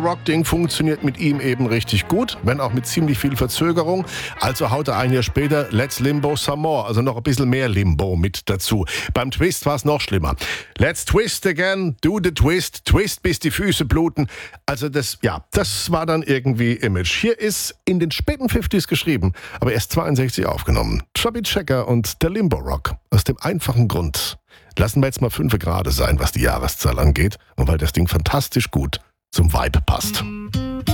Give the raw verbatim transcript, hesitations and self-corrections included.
Limbo-Rock-Ding funktioniert mit ihm eben richtig gut, wenn auch mit ziemlich viel Verzögerung. Also haut er ein Jahr später Let's Limbo Some More, also noch ein bisschen mehr Limbo mit dazu. Beim Twist war es noch schlimmer. Let's twist again, do the twist, twist bis die Füße bluten. Also das, ja, das war dann irgendwie Image. Hier ist in den späten fünfziger geschrieben, aber erst zweiundsechzig aufgenommen. Chubby Checker und der Limbo-Rock. Aus dem einfachen Grund. Lassen wir jetzt mal fünf gerade sein, was die Jahreszahl angeht, und weil das Ding fantastisch gut zum Vibe passt.